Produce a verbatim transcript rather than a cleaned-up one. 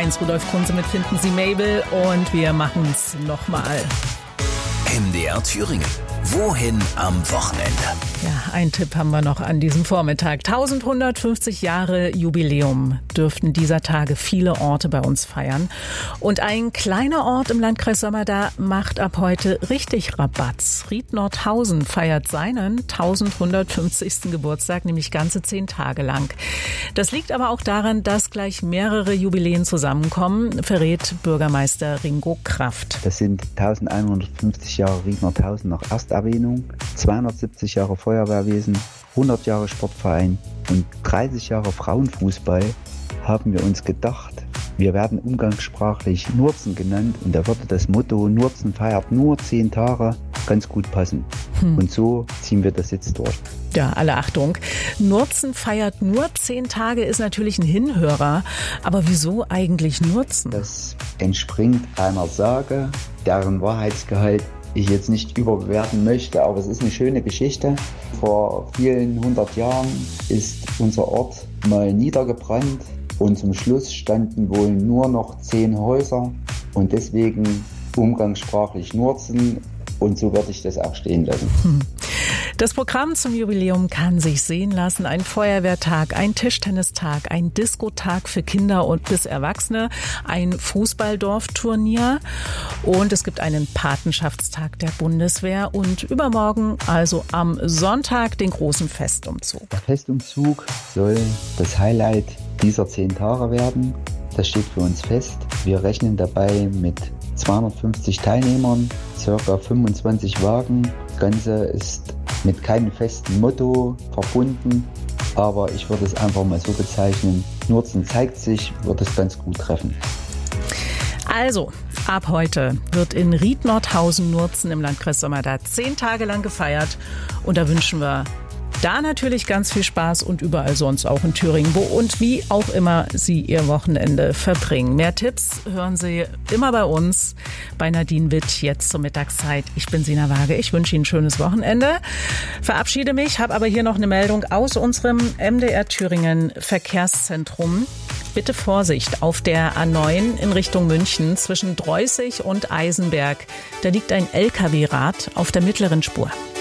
Heinz Rudolf Kunze mit Finden Sie Mabel und wir machen es nochmal. M D R Thüringen. Wohin am Wochenende? Ja, einen Tipp haben wir noch an diesem Vormittag. elfhundertfünfzig Jahre Jubiläum dürften dieser Tage viele Orte bei uns feiern. Und ein kleiner Ort im Landkreis Sömmerda macht ab heute richtig Rabatz. Ried-Nordhausen feiert seinen elfhundertfünfzigsten Geburtstag, nämlich ganze zehn Tage lang. Das liegt aber auch daran, dass gleich mehrere Jubiläen zusammenkommen, verrät Bürgermeister Ringo Kraft. Das sind elfhundertfünfzig Jahre Ried-Nordhausen nach Ersterwähnung, zweihundertsiebzig Jahre Feuerwehrwesen, hundert Jahre Sportverein und dreißig Jahre Frauenfußball haben wir uns gedacht, wir werden umgangssprachlich Nurzen genannt und da würde das Motto Nurzen feiert nur zehn Tage ganz gut passen. Hm. Und so ziehen wir das jetzt durch. Ja, alle Achtung. Nurzen feiert nur zehn Tage ist natürlich ein Hinhörer. Aber wieso eigentlich Nurzen? Das entspringt einer Sage, deren Wahrheitsgehalt ich jetzt nicht überbewerten möchte, aber es ist eine schöne Geschichte. Vor vielen hundert Jahren ist unser Ort mal niedergebrannt und zum Schluss standen wohl nur noch zehn Häuser und deswegen umgangssprachlich Nurzen und so werde ich das auch stehen lassen. Hm. Das Programm zum Jubiläum kann sich sehen lassen. Ein Feuerwehrtag, ein Tischtennistag, ein Diskotag für Kinder und bis Erwachsene, ein Fußballdorfturnier und es gibt einen Patenschaftstag der Bundeswehr und übermorgen, also am Sonntag, den großen Festumzug. Der Festumzug soll das Highlight dieser zehn Tage werden. Das steht für uns fest. Wir rechnen dabei mit zweihundertfünfzig Teilnehmern, circa fünfundzwanzig Wagen. Das Ganze ist mit keinem festen Motto verbunden, aber ich würde es einfach mal so bezeichnen. Nurzen zeigt sich, wird es ganz gut treffen. Also, ab heute wird in Ried-Nordhausen-Nurzen im Landkreis Sömmerda zehn Tage lang gefeiert und da wünschen wir da natürlich ganz viel Spaß und überall sonst auch in Thüringen, wo und wie auch immer Sie Ihr Wochenende verbringen. Mehr Tipps hören Sie immer bei uns, bei Nadine Witt, jetzt zur Mittagszeit. Ich bin Sina Waage, ich wünsche Ihnen ein schönes Wochenende. Verabschiede mich, habe aber hier noch eine Meldung aus unserem M D R Thüringen Verkehrszentrum. Bitte Vorsicht auf der A neun in Richtung München zwischen Dreußig und Eisenberg. Da liegt ein L K W-Rad auf der mittleren Spur.